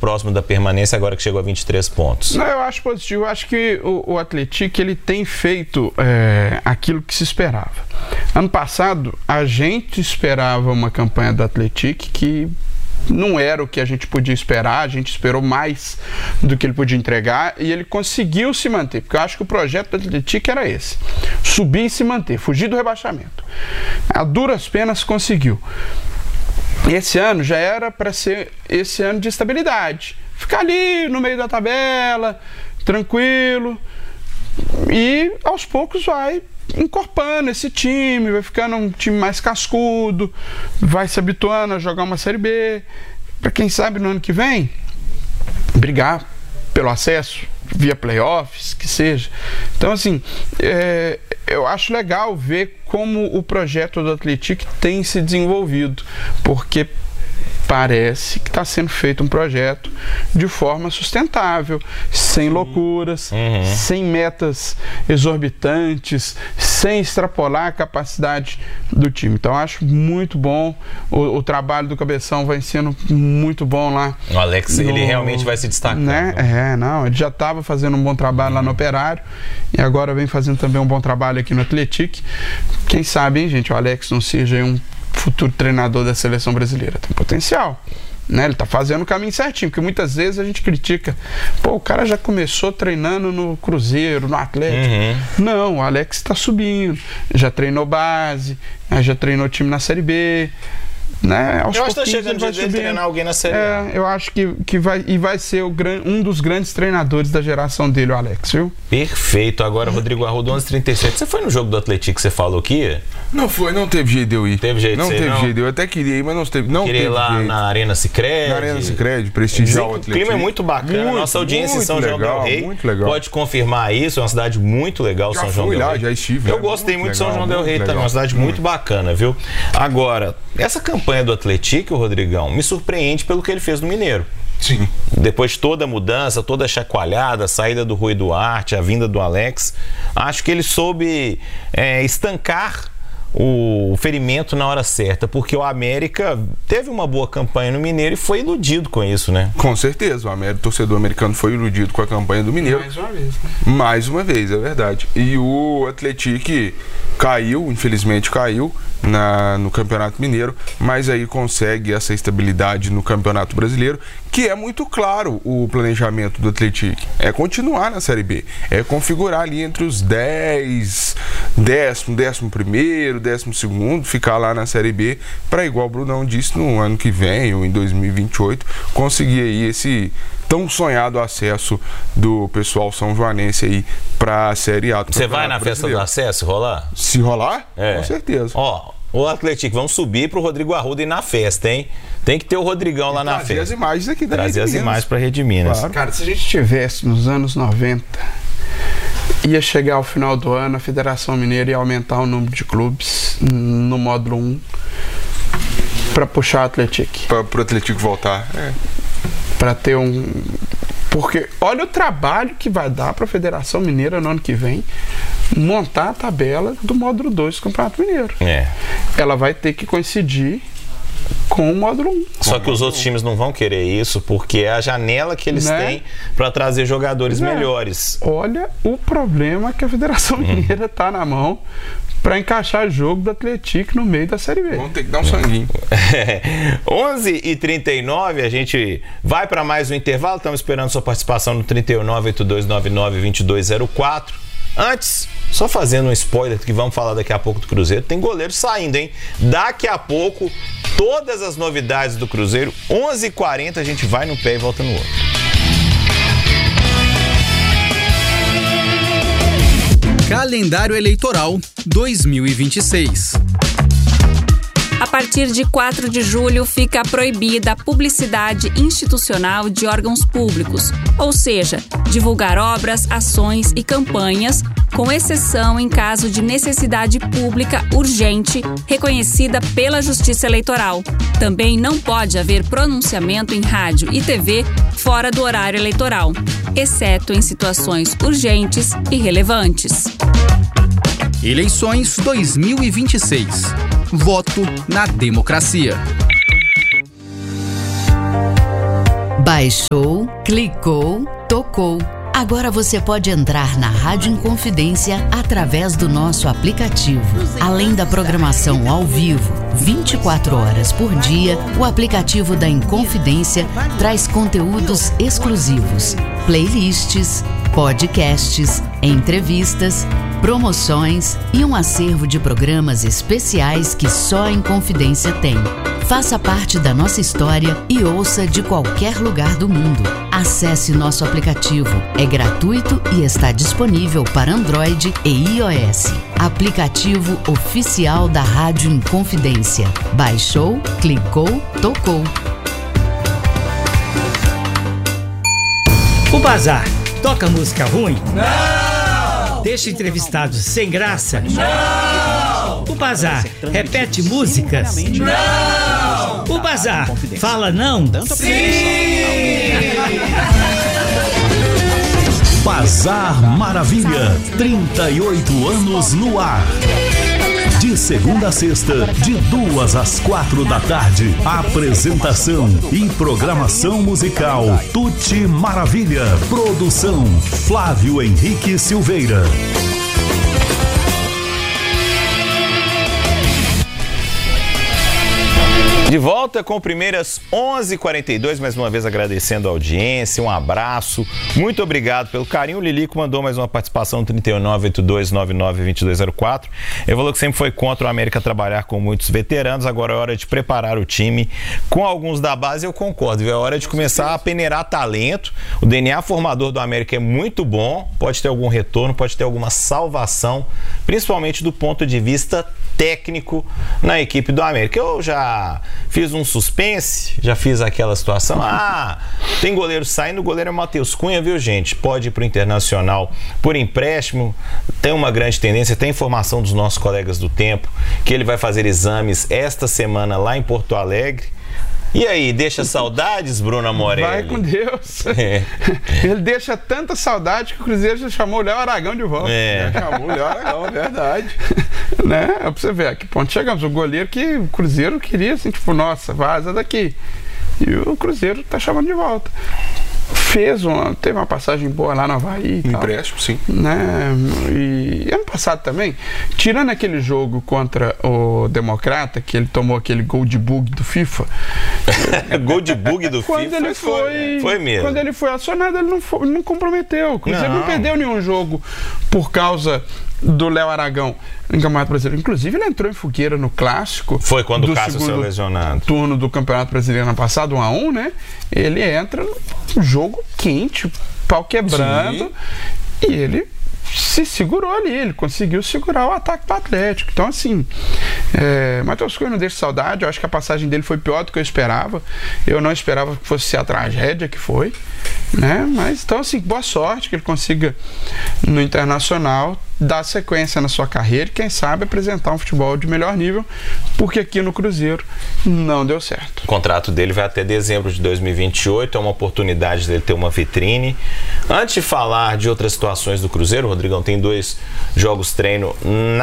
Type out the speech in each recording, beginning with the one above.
próximo da permanência agora que chegou a 23 pontos. Não, eu acho positivo. Eu acho que o Atlético ele tem feito aquilo que se esperava. Ano passado, a gente esperava uma campanha do Atlético que não era o que a gente podia esperar, a gente esperou mais do que ele podia entregar e ele conseguiu se manter, porque eu acho que o projeto do Atlético era esse, subir e se manter, fugir do rebaixamento. A duras penas conseguiu. Esse ano já era para ser esse ano de estabilidade, ficar ali no meio da tabela, tranquilo, e aos poucos vai encorpando esse time, vai ficando um time mais cascudo, vai se habituando a jogar uma Série B, para quem sabe no ano que vem brigar pelo acesso via playoffs, que seja. Então assim, eu acho legal ver como o projeto do Atlético tem se desenvolvido, porque parece que está sendo feito um projeto de forma sustentável, sem loucuras, sem metas exorbitantes, sem extrapolar a capacidade do time. Então, acho muito bom. O trabalho do Cabeção vai sendo muito bom lá. O Alex, ele realmente vai se destacar. Né? Ele já estava fazendo um bom trabalho lá no Operário e agora vem fazendo também um bom trabalho aqui no Atlético. Quem sabe, hein, gente, o Alex não seja um futuro treinador da seleção brasileira. Tem potencial, né? Ele tá fazendo o caminho certinho, porque muitas vezes a gente critica, o cara já começou treinando no Cruzeiro, no Atlético. Não, o Alex está subindo, já treinou base, já treinou time na Série B, né? Eu acho que tá chegando de treinar alguém na Série A. Eu acho que vai ser um dos grandes treinadores da geração dele, o Alex, viu? Perfeito. Agora, Rodrigo Arruda, 11h37. Você foi no jogo do Atlético que você falou que ia? Não foi, não teve jeito de eu ir. Teve jeito não teve jeito, eu até queria ir, mas não teve. Não queria teve ir lá jeito. na Arena Sicredi. Na Arena Sicredi, prestigiar o Atlético. O clima é muito bacana. Nossa audiência em São João del Rei pode confirmar isso. É uma cidade muito legal, São João del Rei. Já estive. Eu gostei muito de São João del Rei também. Uma cidade muito bacana, viu? Agora, essa campanha do Atlético, Rodrigão, me surpreende pelo que ele fez no Mineiro. Sim. Depois de toda a mudança, toda a chacoalhada, a saída do Rui Duarte, a vinda do Alex, acho que ele soube estancar o ferimento na hora certa, porque o América teve uma boa campanha no Mineiro e foi iludido com isso, né? Com certeza, o torcedor americano foi iludido com a campanha do Mineiro. Mais uma vez, né? Mais uma vez, é verdade. E o Atlético caiu, infelizmente caiu no Campeonato Mineiro, mas aí consegue essa estabilidade no Campeonato Brasileiro, que é muito claro o planejamento do Atlético. É continuar na Série B, é configurar ali entre os 11º, 12º, ficar lá na Série B, para, igual o Brunão disse, no ano que vem, ou em 2028, conseguir aí esse tão sonhado acesso do pessoal são joanense aí para a Série A. Você vai na festa do acesso rolar? Se rolar? Com certeza. Ó, o Atlético, vamos subir pro Rodrigo Arruda ir na festa, hein? Tem que ter o Rodrigão lá na festa. Trazer as imagens aqui da Trazer as imagens pra Rede Minas. Claro. Cara, se a gente tivesse nos anos 90, ia chegar ao final do ano, a Federação Mineira ia aumentar o número de clubes no módulo 1 para puxar o Atlético. Para o Atlético voltar. Para ter Porque olha o trabalho que vai dar para a Federação Mineira no ano que vem montar a tabela do módulo 2 do Campeonato Mineiro. Ela vai ter que coincidir com o módulo 1. Só que os outros times não vão querer isso, porque é a janela que eles têm para trazer jogadores melhores. Olha o problema que a Federação Mineira tá na mão para encaixar o jogo do Atlético no meio da Série B. Vamos ter que dar um sanguinho. 11h39, a gente vai para mais um intervalo. Estamos esperando sua participação no 31982992204. Antes, só fazendo um spoiler que vamos falar daqui a pouco do Cruzeiro, tem goleiro saindo, hein? Daqui a pouco, todas as novidades do Cruzeiro, 11h40, a gente vai no pé e volta no outro. Calendário Eleitoral 2026. A partir de 4 de julho fica proibida a publicidade institucional de órgãos públicos, ou seja, divulgar obras, ações e campanhas, com exceção em caso de necessidade pública urgente reconhecida pela Justiça Eleitoral. Também não pode haver pronunciamento em rádio e TV fora do horário eleitoral, exceto em situações urgentes e relevantes. Eleições 2026. Voto na democracia. Baixou, clicou, tocou. Agora você pode entrar na Rádio Inconfidência através do nosso aplicativo. Além da programação ao vivo, 24 horas por dia, o aplicativo da Inconfidência traz conteúdos exclusivos, playlists, podcasts, entrevistas, promoções e um acervo de programas especiais que só a Inconfidência tem. Faça parte da nossa história e ouça de qualquer lugar do mundo. Acesse nosso aplicativo. É gratuito e está disponível para Android e iOS. Aplicativo oficial da Rádio Inconfidência. Baixou, clicou, tocou. O Bazar toca música ruim? Não! Deixa entrevistados sem graça? Não! O Bazar repete músicas? Não! O Bazar fala não? Sim! Bazar Maravilha, 38 anos no ar. De segunda a sexta, de 2 às 4 da tarde. Apresentação e programação musical Tuti Maravilha. Produção Flávio Henrique Silveira. De volta com Primeiras 11h42, mais uma vez agradecendo a audiência, um abraço, muito obrigado pelo carinho. O Lilico mandou mais uma participação no 31982992204. Ele falou que sempre foi contra o América trabalhar com muitos veteranos, agora é hora de preparar o time com alguns da base. Eu concordo, viu? É hora de começar a peneirar talento. O DNA formador do América é muito bom, pode ter algum retorno, pode ter alguma salvação, principalmente do ponto de vista técnico na equipe do América. Eu já fiz um suspense, já fiz aquela situação. Tem goleiro saindo, o goleiro é o Matheus Cunha, viu, gente? Pode ir pro Internacional por empréstimo, tem uma grande tendência, tem informação dos nossos colegas do Tempo, que ele vai fazer exames esta semana lá em Porto Alegre. E aí, deixa saudades, Bruna Morelli? Vai com Deus. Ele deixa tanta saudade que o Cruzeiro já chamou o Léo Aragão de volta. Chamou o Léo Aragão, é verdade. Né? É pra você ver a que ponto chegamos. O goleiro que o Cruzeiro queria, assim, tipo, nossa, vaza daqui. E o Cruzeiro tá chamando de volta. Teve uma passagem boa lá no Avaí. Empréstimo, sim. Né? E ano passado também, tirando aquele jogo contra o Democrata, que ele tomou aquele gol de bug do FIFA. Gol de bug do quando FIFA? Ele foi mesmo. Quando ele foi acionado, ele não comprometeu. O Cruzeiro não perdeu nenhum jogo por causa do Léo Aragão no Campeonato Brasileiro. Inclusive, ele entrou em fogueira no Clássico. Foi quando o Cássio saiu lesionado. Turno do Campeonato Brasileiro ano passado, 1-1, né? Ele entra no jogo quente, pau quebrando. Sim. E ele se segurou ali, ele conseguiu segurar o ataque do Atlético. Então, assim, Matheus Cunha não deixa saudade. Eu acho que a passagem dele foi pior do que eu esperava. Eu não esperava que fosse a tragédia que foi, né? Mas, então, assim, boa sorte que ele consiga no Internacional dar sequência na sua carreira e, quem sabe, apresentar um futebol de melhor nível, porque aqui no Cruzeiro não deu certo. O contrato dele vai até dezembro de 2028, é uma oportunidade dele ter uma vitrine. Antes de falar de outras situações do Cruzeiro, o Rodrigão tem 2 jogos treino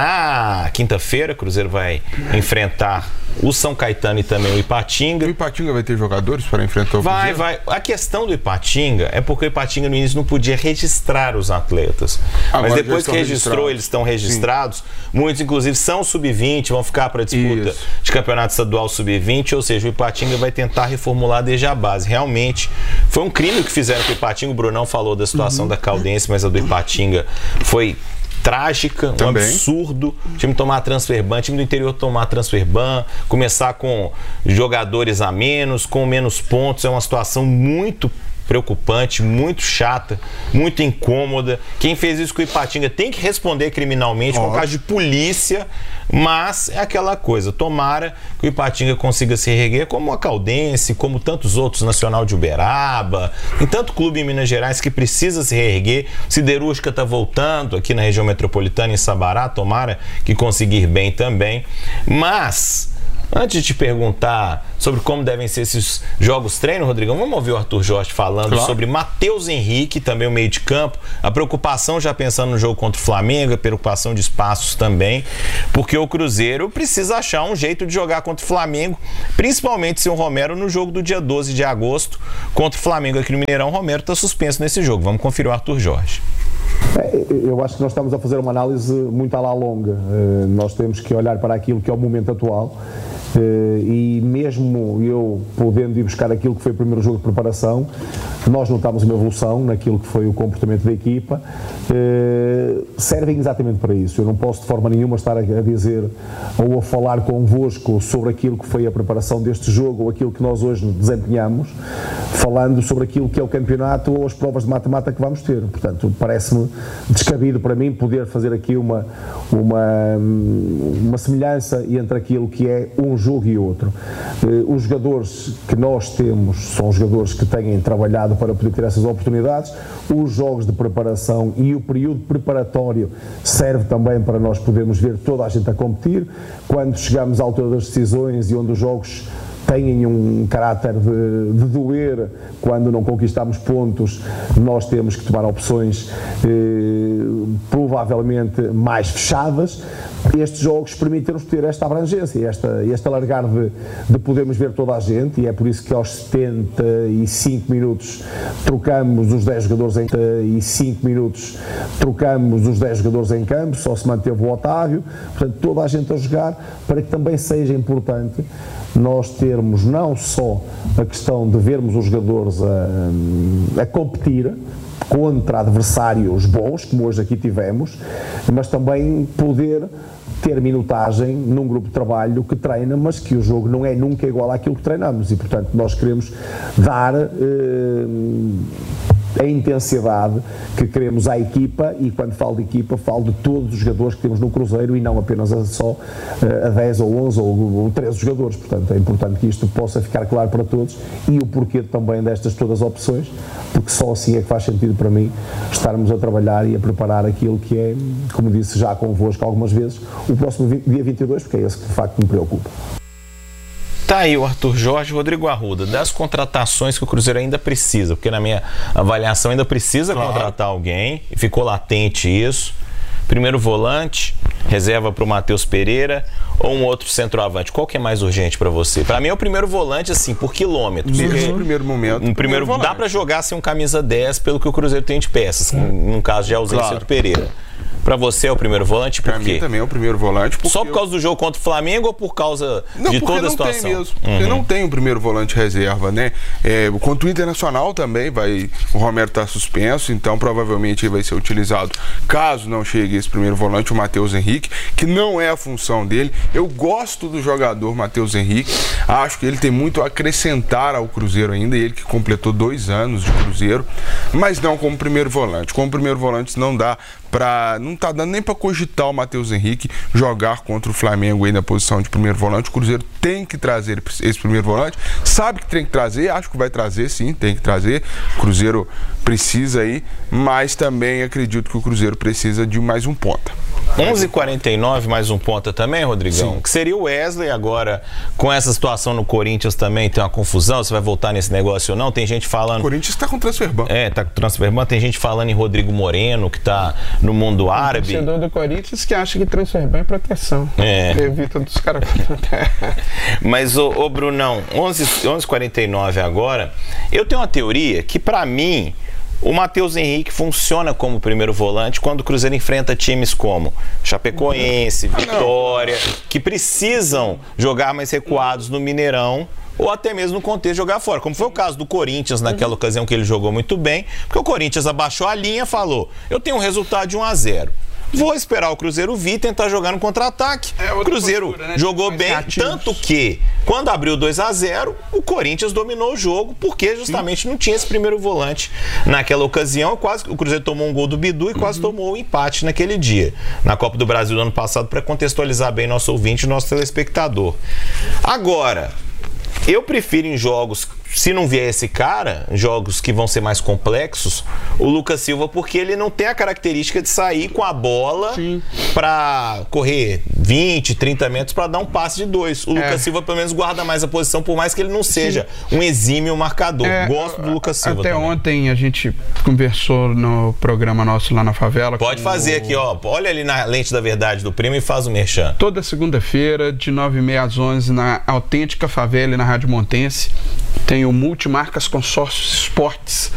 na quinta-feira. O Cruzeiro vai enfrentar o São Caetano e também o Ipatinga. O Ipatinga vai ter jogadores para enfrentar o Cruzeiro? Vai. A questão do Ipatinga é porque o Ipatinga no início não podia registrar os atletas. Mas depois que registrou, eles estão registrados. Sim. Muitos, inclusive, são sub-20, vão ficar para a disputa de campeonato estadual sub-20, ou seja, o Ipatinga vai tentar reformular desde a base. Realmente, foi um crime o que fizeram com o Ipatinga. O Brunão falou da situação da Caldense, mas a do Ipatinga foi trágica, um absurdo. O time tomar transfer ban, o time do interior tomar transfer ban, começar com jogadores a menos, com menos pontos, é uma situação muito preocupante, muito chata, muito incômoda. Quem fez isso com o Ipatinga tem que responder criminalmente, por causa de polícia, mas é aquela coisa, tomara que o Ipatinga consiga se reerguer, como a Caldense, como tantos outros, Nacional de Uberaba, tem tanto clube em Minas Gerais que precisa se reerguer. Siderúrgica está voltando aqui na região metropolitana, em Sabará, tomara que consiga ir bem também, mas Antes de te perguntar sobre como devem ser esses jogos treino, Rodrigão, vamos ouvir o Arthur Jorge falando sobre Matheus Henrique, também o meio de campo, a preocupação já pensando no jogo contra o Flamengo, a preocupação de espaços também, porque o Cruzeiro precisa achar um jeito de jogar contra o Flamengo, principalmente se o Romero no jogo do dia 12 de agosto contra o Flamengo aqui no Mineirão. O Romero está suspenso nesse jogo. Vamos conferir o Arthur Jorge. Eu acho que nós estamos a fazer uma análise muito à la longa. Nós temos que olhar para aquilo que é o momento atual. E mesmo eu podendo ir buscar aquilo que foi o primeiro jogo de preparação, nós notamos uma evolução naquilo que foi o comportamento da equipa, servem exatamente para isso. Eu não posso de forma nenhuma estar a dizer ou a falar convosco sobre aquilo que foi a preparação deste jogo ou aquilo que nós hoje desempenhamos, falando sobre aquilo que é o campeonato ou as provas de mata-mata que vamos ter. Portanto, parece-me descabido para mim poder fazer aqui uma semelhança entre aquilo que é um jogo e outro. Os jogadores que nós temos são jogadores que têm trabalhado para poder ter essas oportunidades. Os jogos de preparação e o período preparatório serve também para nós podermos ver toda a gente a competir. Quando chegamos à altura das decisões e onde os jogos têm um caráter de doer, quando não conquistamos pontos, nós temos que tomar opções provavelmente mais fechadas. Estes jogos permitem-nos ter esta abrangência, este alargar de podermos ver toda a gente, e é por isso que aos 75 minutos trocamos os 10 jogadores em campo, só se manteve o Otávio, portanto toda a gente a jogar, para que também seja importante nós termos não só a questão de vermos os jogadores a competir contra adversários bons, como hoje aqui tivemos, mas também poder ter minutagem num grupo de trabalho que treina, mas que o jogo não é nunca igual àquilo que treinamos, e portanto nós queremos dar a intensidade que queremos à equipa, e quando falo de equipa falo de todos os jogadores que temos no Cruzeiro e não apenas só a 10 ou 11 ou 13 jogadores. Portanto, é importante que isto possa ficar claro para todos, e o porquê também destas todas as opções, porque só assim é que faz sentido para mim estarmos a trabalhar e a preparar aquilo que é, como disse já convosco algumas vezes, o próximo dia 22, porque é esse que de facto me preocupa. Tá aí o Arthur Jorge. Rodrigo Arruda, das contratações que o Cruzeiro ainda precisa, porque na minha avaliação ainda precisa contratar alguém, e ficou latente isso. Primeiro volante, reserva para o Matheus Pereira, ou um outro centroavante? Qual que é mais urgente para você? Para mim é o primeiro volante, assim, por quilômetros. No primeiro momento. No primeiro dá para jogar sem um camisa 10, pelo que o Cruzeiro tem de peças, num caso de ausência do Pereira. Para você é o primeiro volante, por quê? Para mim também é o primeiro volante. Só por causa do jogo contra o Flamengo ou por causa de toda a situação? Tem mesmo. Porque não tem o primeiro volante reserva, né? Contra o Internacional também o Romero está suspenso, então provavelmente ele vai ser utilizado caso não chegue esse primeiro volante, o Matheus Henrique, que não é a função dele. Eu gosto do jogador Matheus Henrique, acho que ele tem muito a acrescentar ao Cruzeiro ainda, ele que completou 2 anos de Cruzeiro, mas não como primeiro volante. Como primeiro volante não tá dando nem para cogitar o Matheus Henrique jogar contra o Flamengo aí na posição de primeiro volante. O Cruzeiro tem que trazer esse primeiro volante, sabe que tem que trazer, acho que vai trazer sim, tem que trazer. O Cruzeiro precisa aí, mas também acredito que o Cruzeiro precisa de mais um ponta. 11h49, mais um ponta também, Rodrigão? Sim. Que seria o Wesley agora, com essa situação no Corinthians também, tem uma confusão, você vai voltar nesse negócio ou não? Tem gente falando... O Corinthians está com transfer ban. Tá com transfer ban, tem gente falando em Rodrigo Moreno, que está no mundo árabe. O torcedor do Corinthians que acha que transfer ban é proteção. Evita dos caras... Mas, ô Brunão, 11h49 agora, eu tenho uma teoria que, para mim, o Matheus Henrique funciona como primeiro volante quando o Cruzeiro enfrenta times como Chapecoense, Vitória, que precisam jogar mais recuados no Mineirão, ou até mesmo no contexto de jogar fora, como foi o caso do Corinthians naquela ocasião, que ele jogou muito bem, porque o Corinthians abaixou a linha e falou: eu tenho um resultado de 1-0. Vou esperar o Cruzeiro vir e tentar jogar no contra-ataque. O Cruzeiro jogou bem, tanto que quando abriu 2-0, o Corinthians dominou o jogo, porque justamente não tinha esse primeiro volante naquela ocasião. O Cruzeiro tomou um gol do Bidu e quase tomou um empate naquele dia, na Copa do Brasil do ano passado, para contextualizar bem nosso ouvinte e nosso telespectador. Agora, eu prefiro em jogos se não vier esse cara, jogos que vão ser mais complexos, o Lucas Silva, porque ele não tem a característica de sair com a bola para correr 20, 30 metros para dar um passe de 2. O Lucas Silva pelo menos guarda mais a posição, por mais que ele não seja um exímio marcador. Gosto do Lucas Silva até também. Ontem a gente conversou no programa nosso lá na favela. Pode fazer aqui, ó. Olha ali na lente da verdade do primo e faz o merchan. Toda segunda-feira, de 9h30 às 11h, na Autêntica Favela e na Rádio Montense, tem o Multimarcas Consórcios Esportes,